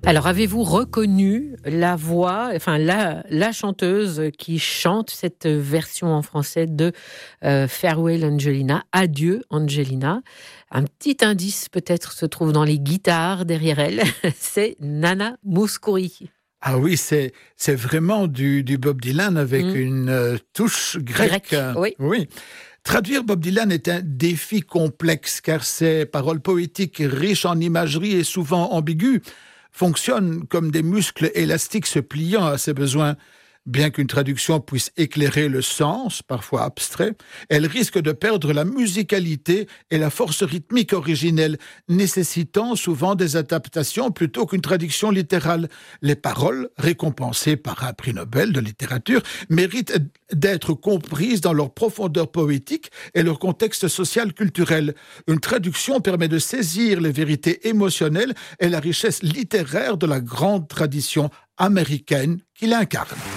Alors, avez-vous reconnu la voix, enfin la chanteuse qui chante cette version en français de Farewell Angelina, Adieu Angelina? Un petit indice peut-être se trouve dans les guitares derrière elle, c'est Nana Mouskouri. Ah oui, c'est vraiment du Bob Dylan avec une touche grecque. Oui. Oui. Traduire Bob Dylan est un défi complexe car ses paroles poétiques riches en imagerie et souvent ambiguës fonctionnent comme des muscles élastiques se pliant à ses besoins. Bien qu'une traduction puisse éclairer le sens, parfois abstrait, elle risque de perdre la musicalité et la force rythmique originelle, nécessitant souvent des adaptations plutôt qu'une traduction littérale. Les paroles, récompensées par un prix Nobel de littérature, méritent d'être comprises dans leur profondeur poétique et leur contexte social-culturel. Une traduction permet de saisir les vérités émotionnelles et la richesse littéraire de la grande tradition américaine qu'il incarne.